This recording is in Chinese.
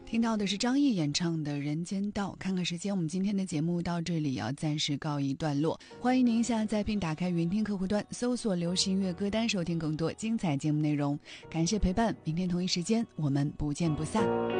听到的是张毅演唱的《人间道》。看看时间，我们今天的节目到这里要暂时告一段落。欢迎您下载并打开云听客户端，搜索流行音乐歌单，收听更多精彩节目内容。感谢陪伴，明天同一时间我们不见不散。